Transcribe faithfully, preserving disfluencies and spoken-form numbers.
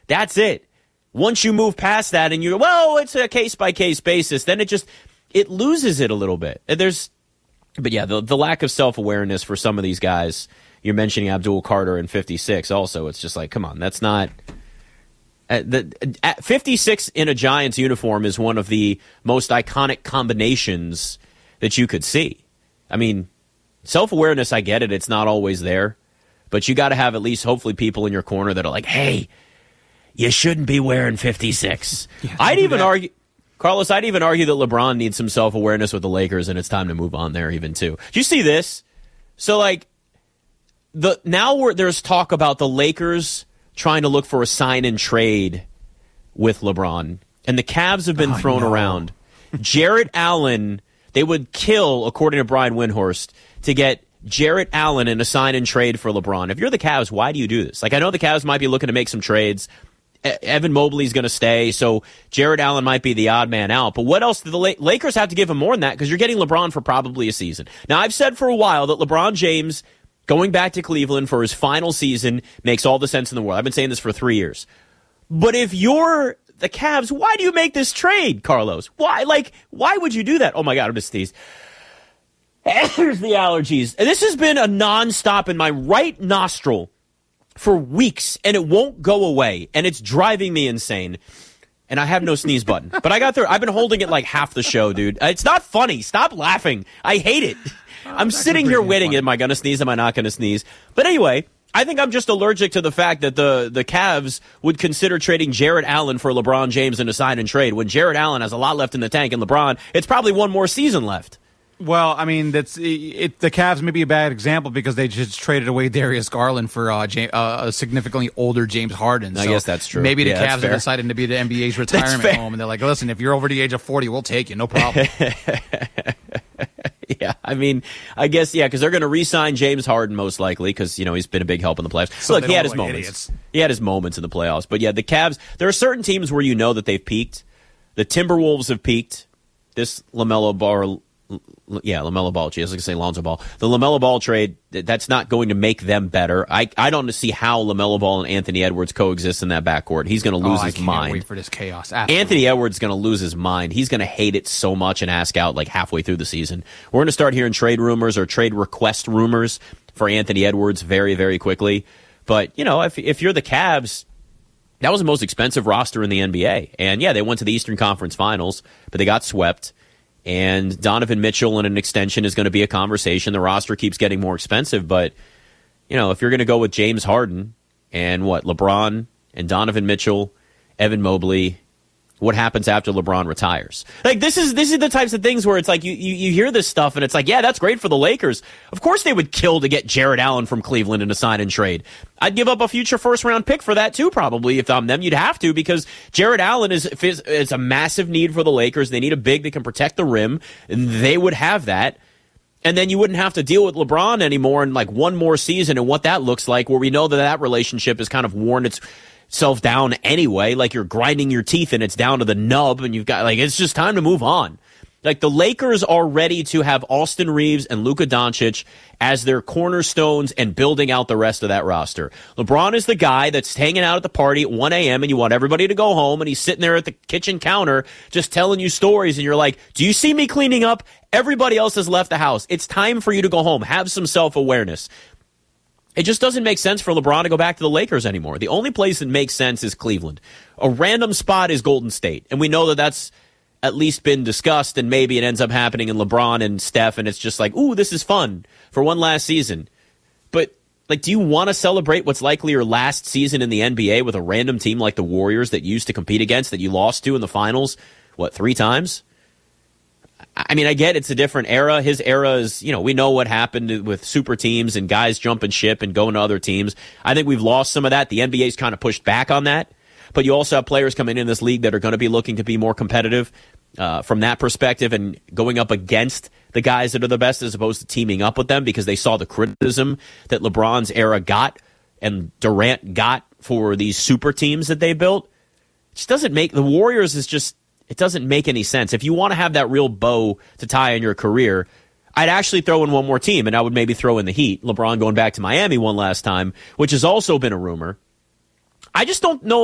That's it. Once you move past that and you're, well, it's a case-by-case basis, then it just, it loses it a little bit. There's, but yeah, the, the lack of self-awareness for some of these guys, you're mentioning Abdul Carter and fifty-six also, it's just like, come on, that's not, uh, the, at fifty-six in a Giants uniform is one of the most iconic combinations that you could see. I mean, self-awareness, I get it, it's not always there, but you got to have at least hopefully people in your corner that are like, hey, you shouldn't be wearing fifty-six. Yeah, I'd even that. argue, Carlos, I'd even argue that LeBron needs some self-awareness with the Lakers, and it's time to move on there even too. Do you see this? So, like, the now we're, there's talk about the Lakers trying to look for a sign-and-trade with LeBron, and the Cavs have been oh, thrown around. Jarrett Allen, they would kill, according to Brian Windhorst, to get Jarrett Allen in a sign-and-trade for LeBron. If you're the Cavs, why do you do this? Like, I know the Cavs might be looking to make some trades. Evan Mobley's going to stay, so Jarrett Allen might be the odd man out. But what else do the La- Lakers have to give him more than that? Because you're getting LeBron for probably a season. Now, I've said for a while that LeBron James going back to Cleveland for his final season makes all the sense in the world. I've been saying this for three years. But if you're the Cavs, why do you make this trade, Carlos? Why? Like, why would you do that? Oh, my God, I'm just sneeze. There's the allergies. And this has been a nonstop in my right nostril for weeks, and it won't go away, and it's driving me insane. And I have no sneeze button. But I got there. I've been holding it like half the show, dude. It's not funny. Stop laughing. I hate it. Oh, I'm sitting here waiting. Funny. Am I going to sneeze? Am I not going to sneeze? But anyway, I think I'm just allergic to the fact that the, the Cavs would consider trading Jarrett Allen for LeBron James in a sign and trade when Jarrett Allen has a lot left in the tank, and LeBron, it's probably one more season left. Well, I mean, that's it, the Cavs may be a bad example because they just traded away Darius Garland for uh, James, uh, a significantly older James Harden. So I guess that's true. Maybe the yeah, Cavs are deciding to be the N B A's retirement home, and they're like, listen, if you're over the age of forty, we'll take you, no problem. Yeah, I mean, I guess, yeah, because they're going to re-sign James Harden most likely because, you know, he's been a big help in the playoffs. So look, he had his like moments. Idiots. He had his moments in the playoffs. But, yeah, the Cavs, there are certain teams where you know that they've peaked. The Timberwolves have peaked. This LaMelo Ball... Yeah, LaMelo Ball. Gee, I was going to say Lonzo Ball. The LaMelo Ball trade, that's not going to make them better. I, I don't see how LaMelo Ball and Anthony Edwards coexist in that backcourt. He's going to lose oh, his I can't mind. Wait for this chaos. Absolutely. Anthony Edwards is going to lose his mind. He's going to hate it so much and ask out like halfway through the season. We're going to start hearing trade rumors or trade request rumors for Anthony Edwards very, very quickly. But, you know, if if you're the Cavs, that was the most expensive roster in the N B A. And, yeah, they went to the Eastern Conference Finals, but they got swept. And Donovan Mitchell in an extension is going to be a conversation. The roster keeps getting more expensive, but, you know, if you're going to go with James Harden and what, LeBron and Donovan Mitchell, Evan Mobley, what happens after LeBron retires? Like, this is this is the types of things where it's like you, you, you hear this stuff and it's like, yeah, that's great for the Lakers. Of course they would kill to get Jarrett Allen from Cleveland in a sign and trade. I'd give up a future first round pick for that too, probably, if I'm them. You'd have to, because Jarrett Allen is, is a massive need for the Lakers. They need a big that can protect the rim, and they would have that. And then you wouldn't have to deal with LeBron anymore in like one more season and what that looks like, where we know that that relationship has kind of worn its self down anyway. Like, you're grinding your teeth and it's down to the nub, and you've got, like, it's just time to move on. Like, the Lakers are ready to have Austin Reeves and Luka Doncic as their cornerstones and building out the rest of that roster. LeBron is the guy that's hanging out at the party at one a.m. and you want everybody to go home, and he's sitting there at the kitchen counter just telling you stories, and you're like, do you see me cleaning up? Everybody else has left the house. It's time for you to go home. Have some self-awareness. It just doesn't make sense for LeBron to go back to the Lakers anymore. The only place that makes sense is Cleveland. A random spot is Golden State, and we know that that's at least been discussed, and maybe it ends up happening in LeBron and Steph, and it's just like, ooh, this is fun for one last season. But, like, do you want to celebrate what's likely your last season in the N B A with a random team like the Warriors that you used to compete against, that you lost to in the finals, what, three times? I mean, I get it's a different era. His era is, you know, we know what happened with super teams and guys jumping ship and going to other teams. I think we've lost some of that. The N B A's kind of pushed back on that. But you also have players coming in this league that are going to be looking to be more competitive uh, from that perspective, and going up against the guys that are the best as opposed to teaming up with them, because they saw the criticism that LeBron's era got and Durant got for these super teams that they built. It just doesn't make the Warriors is just, it doesn't make any sense. If you want to have that real bow to tie in your career, I'd actually throw in one more team, and I would maybe throw in the Heat. LeBron going back to Miami one last time, which has also been a rumor. I just don't know